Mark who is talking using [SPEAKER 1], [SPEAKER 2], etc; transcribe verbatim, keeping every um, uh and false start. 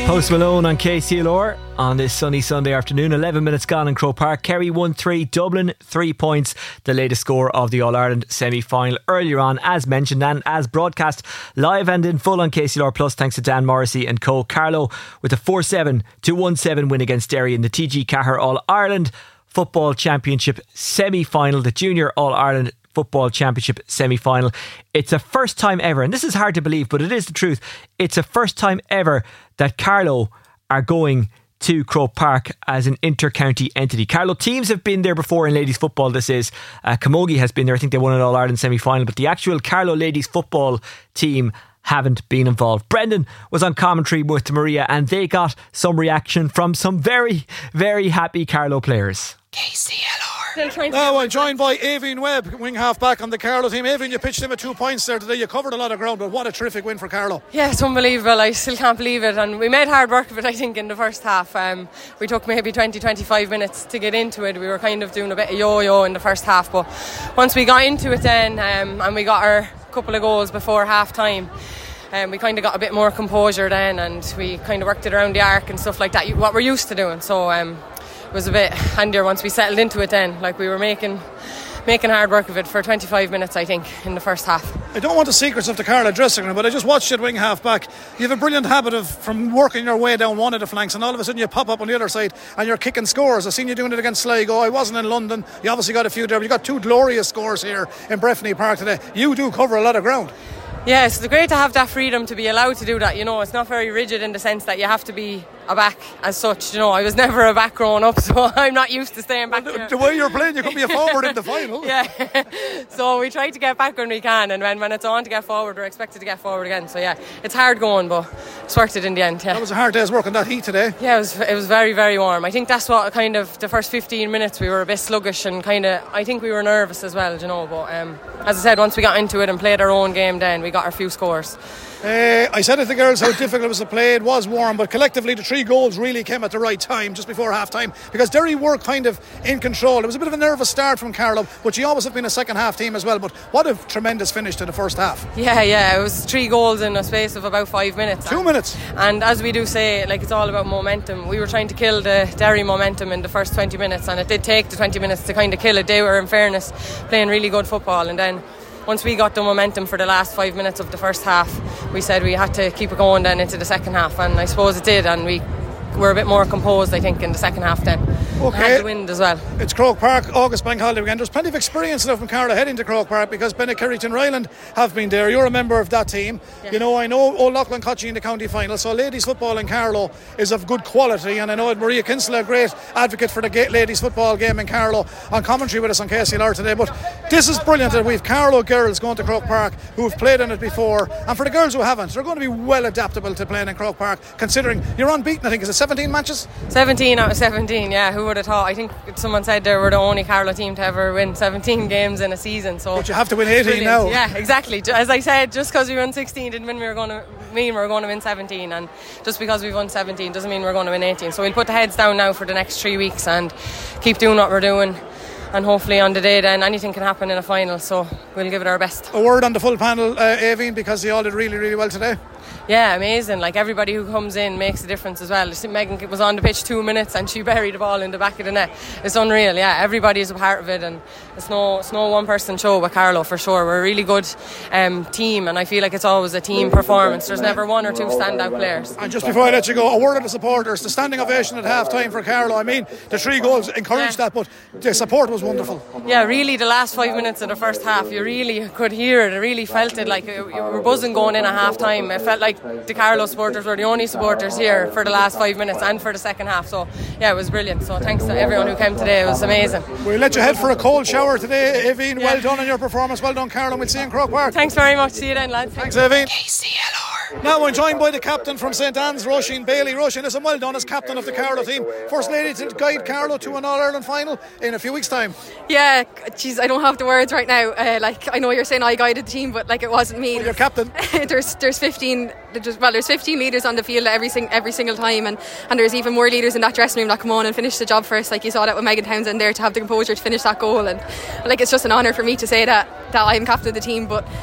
[SPEAKER 1] Post Malone on K C L R on this sunny Sunday afternoon. eleven minutes gone in Croke Park. Kerry one three, Dublin three points. The latest score of the All-Ireland semi-final earlier on, as mentioned and as broadcast live and in full on K C L R Plus, thanks to Dan Morrissey and co. Carlow with a four seven to one seven win against Derry in the T G Cahir All-Ireland Football Championship semi-final, the Junior All-Ireland Football Championship semi-final. It's a first time ever, and this is hard to believe, but it is the truth. It's a first time ever that Carlow are going to Croke Park as an inter-county entity. Carlow teams have been there before in ladies football. This is uh, Camogie has been there. I think they won an All-Ireland semi-final, but the actual Carlow ladies football team haven't been involved. Brendan was on commentary with Maria, and they got some reaction from some very, very happy Carlow players.
[SPEAKER 2] K C L R.
[SPEAKER 3] Now I'm joined by Aoibhinn Webb, wing half back on the Carlow team. Aoibhinn, you pitched him at two points there today. You covered a lot of ground, but what a terrific win for Carlow.
[SPEAKER 2] Yeah, it's unbelievable. I still can't believe it, and we made hard work of it, I think, in the first half. Um, we took maybe twenty to twenty-five minutes to get into it. We were kind of doing a bit of yo-yo in the first half, but once we got into it then um, and we got our couple of goals before half time, Um, we kind of got a bit more composure then, and we kind of worked it around the arc and stuff like that, what we're used to doing. So um, it was a bit handier once we settled into it then. Like, we were making making hard work of it for twenty-five minutes, I think, in the first half.
[SPEAKER 3] I don't want the secrets of the Carlow dressing room, but I just watched you at wing half back. You have a brilliant habit of from working your way down one of the flanks, and all of a sudden you pop up on the other side and you're kicking scores. I've seen you doing it against Sligo. I wasn't in London. You obviously got a few there, but you got two glorious scores here in Breffni Park today. You do cover a lot of ground.
[SPEAKER 2] Yeah, it's great to have that freedom to be allowed to do that. You know, it's not very rigid in the sense that you have to be a back as such. You know, I was never a back growing up, so I'm not used to staying back.
[SPEAKER 3] Well,
[SPEAKER 2] there.
[SPEAKER 3] The way you're playing, you could be a forward in the final.
[SPEAKER 2] Yeah, so we try to get back when we can, and when, when it's on to get forward, we're expected to get forward again. So yeah, it's hard going, but it's worth it in the end. Yeah.
[SPEAKER 3] That was a hard day's work on that heat today.
[SPEAKER 2] Yeah, it was, it was very, very warm. I think that's what kind of the first fifteen minutes we were a bit sluggish, and kind of, I think we were nervous as well, you know, but um, as I said, once we got into it and played our own game, then we got our few scores.
[SPEAKER 3] Uh, I said to the girls how difficult it was to play. It was warm, but collectively the three goals really came at the right time, just before half time, because Derry were kind of in control. It was a bit of a nervous start from Carlow, but you always have been a second half team as well. But what a tremendous finish to the first half.
[SPEAKER 2] Yeah, yeah, it was three goals in a space of about five minutes.
[SPEAKER 3] Two minutes.
[SPEAKER 2] And as we do say, like, it's all about momentum. We were trying to kill the Derry momentum in the first twenty minutes, and it did take the twenty minutes to kind of kill it. They were, in fairness, playing really good football, and then once we got the momentum for the last five minutes of the first half, we said we had to keep it going then into the second half, and I suppose it did, and we were a bit more composed, I think, in the second half then.
[SPEAKER 3] Okay.
[SPEAKER 2] Had the wind as well.
[SPEAKER 3] It's Croke Park, August Bank Holiday weekend. There's plenty of experience now from Carlow heading to Croke Park, because Bennekerrington Ryland have been there. You're a member of that team. Yeah. You know, I know Old Loughlin Cotchy in the county final, so ladies football in Carlow is of good quality, and I know Maria Kinsella, a great advocate for the ladies football game in Carlow, on commentary with us on K C L R today. But this is brilliant that we've Carlow girls going to Croke Park who have played in it before, and for the girls who haven't, they're going to be well adaptable to playing in Croke Park, considering you're unbeaten. I think, is it seventeen matches?
[SPEAKER 2] seventeen out of seventeen, yeah, who would have thought? I think someone said they were the only Carlow team to ever win seventeen games in a season. So
[SPEAKER 3] but you have to win eighteen
[SPEAKER 2] brilliant.
[SPEAKER 3] now.
[SPEAKER 2] Yeah, exactly. As I said, just because we won sixteen didn't mean we were going to mean we were going to win seventeen, and just because we've won seventeen doesn't mean we're going to win eighteen. So we'll put the heads down now for the next three weeks and keep doing what we're doing, and hopefully on the day then anything can happen in a final, so we'll give it our best.
[SPEAKER 3] A word on the full panel, uh, Aoibhinn, because they all did really, really well today.
[SPEAKER 2] Yeah, amazing. Like, everybody who comes in makes a difference as well. Megan was on the pitch two minutes and she buried the ball in the back of the net. It's unreal. Yeah, everybody is a part of it, and it's no it's no one person show with Carlow for sure. We're a really good um, team, and I feel like it's always a team performance. There's never one or two standout players.
[SPEAKER 3] And just before I let you go, a word of the supporters. The standing ovation at half time for Carlow. I mean, the three goals encouraged
[SPEAKER 2] yeah.
[SPEAKER 3] that, but the support was wonderful.
[SPEAKER 2] Yeah, really, the last five minutes of the first half, you really could hear it. I really felt it. Like, you were buzzing going in at half time. It felt like the Carlow supporters were the only supporters here for the last five minutes and for the second half. So yeah, it was brilliant. So thanks to everyone who came today. It was amazing.
[SPEAKER 3] We'll let you head for a cold shower today, Aoibhinn. Yeah. Well done on your performance. Well done, Carlow. We'll see you in Croke Park.
[SPEAKER 2] Thanks very much. See you then, lads.
[SPEAKER 3] Thanks, Aoibhinn.
[SPEAKER 2] K C L R.
[SPEAKER 3] Now I'm joined by the captain from St Anne's, Roisin Bailey. Roisin, listen, well done as captain of the Carlow team. First lady to guide Carlow to an All-Ireland final in a few weeks' time.
[SPEAKER 4] Yeah, geez, I don't have the words right now. Uh, like, I know you're saying I guided the team, but like, it wasn't me.
[SPEAKER 3] Well, you're captain.
[SPEAKER 4] there's there's fifteen. Well, there's fifteen leaders on the field every sing, every single time, and, and there's even more leaders in that dressing room that come on and finish the job first. Like, you saw that with Megan Townsend there, to have the composure to finish that goal, and like, it's just an honour for me to say that that I'm captain of the team. But